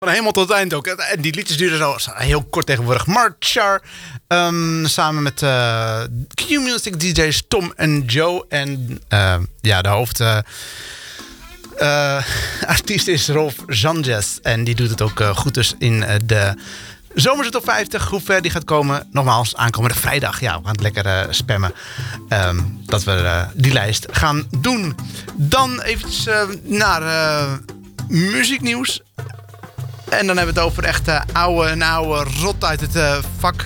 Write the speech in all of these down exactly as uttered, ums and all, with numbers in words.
Van helemaal tot het eind ook. En die liedjes duren zo heel kort tegenwoordig. Marchar. Um, samen met uh, Q-Music D J's Tom en Joe. En uh, ja, de hoofd... Uh, uh, artiest is Rolf Zanjes. En die doet het ook uh, goed dus in uh, de... Zomerse top vijftig, hoe ver die gaat komen. Nogmaals, aankomende vrijdag. Ja, we gaan het lekker uh, spammen. Um, dat we uh, die lijst gaan doen. Dan eventjes uh, naar uh, muzieknieuws. En dan hebben we het over echt uh, oude en oude rot uit het uh, vak.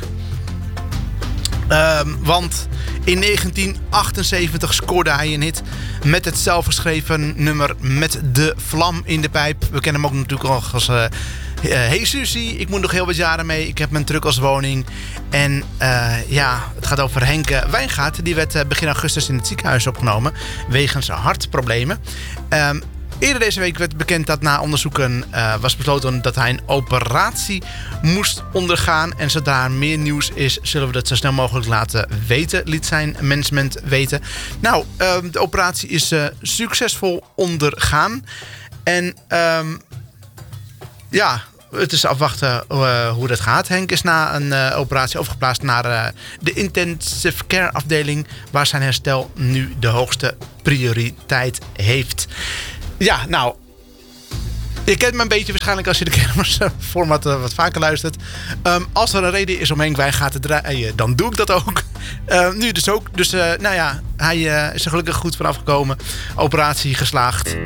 Um, want in negentien achtenzeventig scoorde hij een hit met het zelfgeschreven nummer Met de Vlam in de Pijp. We kennen hem ook natuurlijk al als... Uh, Uh, hey Susie, ik moet nog heel wat jaren mee. Ik heb mijn truck als woning. En uh, ja, het gaat over Henk Wijngaard. Die werd uh, begin augustus in het ziekenhuis opgenomen wegens hartproblemen. Um, eerder deze week werd bekend dat na onderzoeken uh, was besloten dat hij een operatie moest ondergaan. En zodra er meer nieuws is, zullen we dat zo snel mogelijk laten weten. Liet zijn management weten. Nou, uh, de operatie is uh, succesvol ondergaan. En... Um, Ja, het is afwachten uh, hoe dat gaat. Henk is na een uh, operatie overgeplaatst naar uh, de intensive care afdeling, waar zijn herstel nu de hoogste prioriteit heeft. Ja, nou, je kent me een beetje waarschijnlijk als je de kermisformat uh, wat vaker luistert. Um, als er een reden is om Henk Wijngaard te draaien, dan doe ik dat ook. Uh, nu dus ook. Dus uh, nou ja, hij uh, is er gelukkig goed vanaf gekomen. Operatie geslaagd.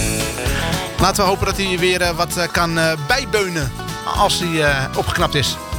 Laten we hopen dat hij weer uh, wat uh, kan uh, bijbeunen als hij uh, opgeknapt is.